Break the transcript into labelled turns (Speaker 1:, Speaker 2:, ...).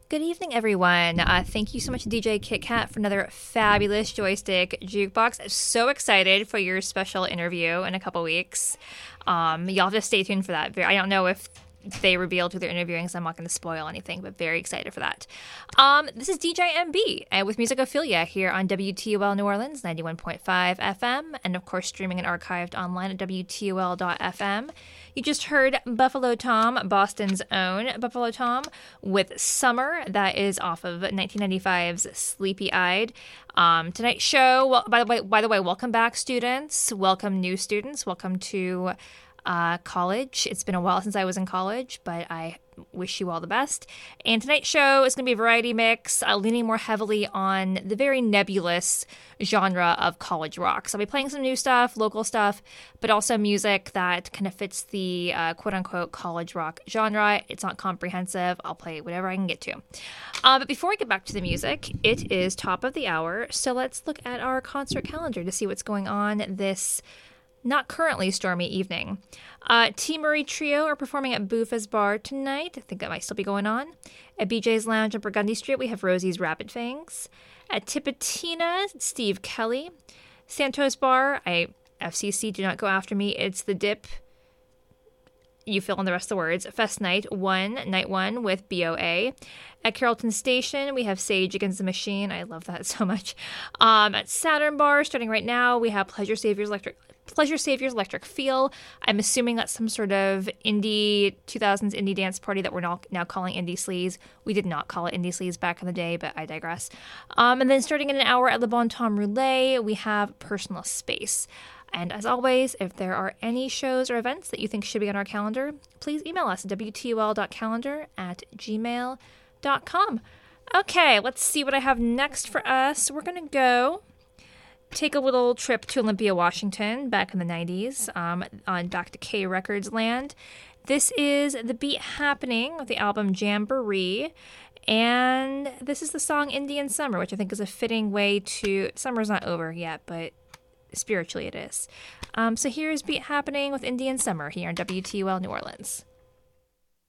Speaker 1: Good evening, everyone. Thank you so much, DJ Kit Kat, for another fabulous joystick jukebox. I'm so excited for your special interview in a couple weeks. Y'all have to stay tuned for that. I don't know if they revealed who they're interviewing, so I'm not going to spoil anything, but very excited for that. This is DJ MB with Musicophilia here on WTOL New Orleans, 91.5 FM, and of course streaming and archived online at WTOL.FM. You just heard Buffalo Tom, Boston's own Buffalo Tom, with Summer. That is off of 1995's Sleepy Eyed. Tonight's show, well, by the way, welcome back, students. Welcome new students. Welcome to college. It's been a while since I was in college, but I wish you all the best. And tonight's show is going to be a variety mix, leaning more heavily on the very nebulous genre of college rock. So I'll be playing some new stuff, local stuff, but also music that kind of fits the quote-unquote college rock genre. It's not comprehensive. I'll play whatever I can get to. But before we get back to the music, it is top of the hour, so let's look at our concert calendar to see what's going on this not currently stormy evening. T. Murray Trio are performing at Buffa's Bar tonight. I think that might still be going on. At BJ's Lounge on Burgundy Street, we have Rosie's Rapid Fangs. At Tipatina, Steve Kelly. Santos Bar, FCC, do not go after me. It's The Dip. You fill in the rest of the words. Fest Night 1, Night 1 with BOA. At Carrollton Station, we have Sage Against the Machine. I love that so much. At Saturn Bar, starting right now, we have Pleasure Saviors Electric Feel. I'm assuming that's some sort of 2000s indie dance party that we're now calling Indie Sleaze. We did not call it Indie Sleaze back in the day, but I digress. And then starting in an hour at Le Bon Temps Roulette, we have Personal Space. And as always, if there are any shows or events that you think should be on our calendar, please email us at wtol.calendar@gmail.com. Okay, let's see what I have next for us. We're going to go take a little trip to Olympia, Washington, back in the 90s, on back to K Records land. This is The Beat Happening with the album Jamboree, and this is the song Indian Summer, which I think is a fitting way to... Summer's not over yet, but spiritually it is. So here's Beat Happening with Indian Summer here on WTOL New Orleans.